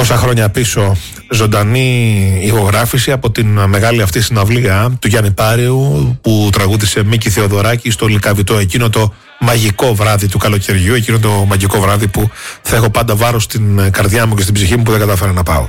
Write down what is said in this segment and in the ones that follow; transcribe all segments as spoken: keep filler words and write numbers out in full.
Τόσα χρόνια πίσω, ζωντανή ηχογράφηση από την μεγάλη αυτή συναυλία του Γιάννη Πάριου που τραγούδισε Μίκη Θεοδωράκη στο Λυκαβητό, εκείνο το μαγικό βράδυ του καλοκαιριού, εκείνο το μαγικό βράδυ που θα έχω πάντα βάρος στην καρδιά μου και στην ψυχή μου που δεν κατάφερα να πάω.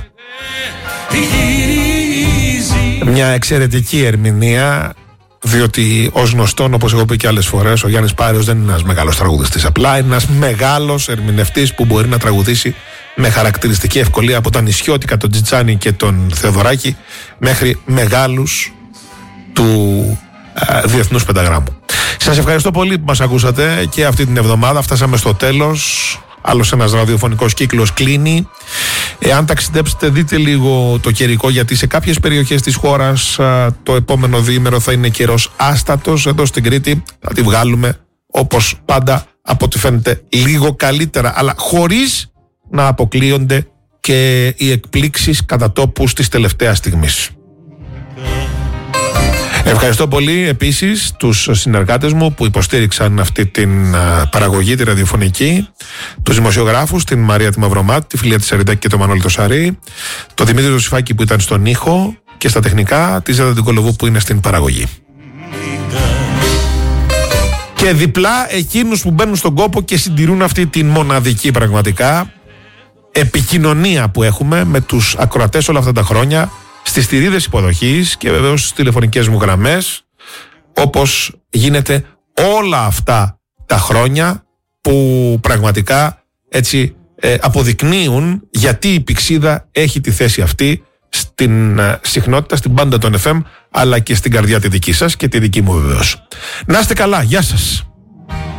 Μια εξαιρετική ερμηνεία, διότι ως γνωστόν, όπως έχω πει και άλλες φορές, ο Γιάννης Πάριος δεν είναι ένας μεγάλος τραγουδιστής, απλά είναι ένας μεγάλος ερμηνευτής που μπορεί να τραγουδήσει με χαρακτηριστική ευκολία από τα νησιώτικα, τον Τζιτσάνι και τον Θεοδωράκη, μέχρι μεγάλους του α, διεθνούς πενταγράμμου. Σας ευχαριστώ πολύ που μας ακούσατε και αυτή την εβδομάδα. Φτάσαμε στο τέλος. Άλλος ένας ραδιοφωνικός κύκλος κλείνει. Εάν ταξιδέψετε, δείτε λίγο το καιρικό, γιατί σε κάποιες περιοχές της χώρας α, το επόμενο διήμερο θα είναι καιρός άστατος. Εδώ στην Κρήτη θα τη βγάλουμε όπως πάντα, από ό,τι φαίνεται λίγο καλύτερα, αλλά χωρίς να αποκλείονται και οι εκπλήξεις κατά τόπους της τελευταίας στιγμής. Ευχαριστώ πολύ επίσης τους συνεργάτες μου που υποστήριξαν αυτή την παραγωγή, τη ραδιοφωνική, τους δημοσιογράφους, την Μαρία τη Μαυρομάτη, τη Φιλία της Σαριδάκη και τον Μανώλη το Σαρή, τον Δημήτρη του Σιφάκη που ήταν στον ήχο και στα τεχνικά, τη Ζέτα την Κολοβού που είναι στην παραγωγή. Και διπλά εκείνους που μπαίνουν στον κόπο και συντηρούν αυτή την μοναδική πραγματικά επικοινωνία που έχουμε με τους ακροατές όλα αυτά τα χρόνια, στις θηρίδες υποδοχής και βεβαίως στις τηλεφωνικές μου γραμμές, όπως γίνεται όλα αυτά τα χρόνια που πραγματικά έτσι ε, αποδεικνύουν γιατί η Πηξίδα έχει τη θέση αυτή στην ε, συχνότητα, στην πάντα των εφ εμ, αλλά και στην καρδιά τη δική σας και τη δική μου βεβαίως. Να είστε καλά, γεια σας.